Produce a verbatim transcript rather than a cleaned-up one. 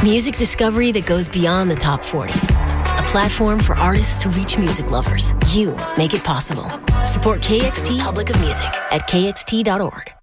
Music discovery that goes beyond the top forty. A platform for artists to reach music lovers. You make it possible. Support K X T Public of Music at K X T dot org.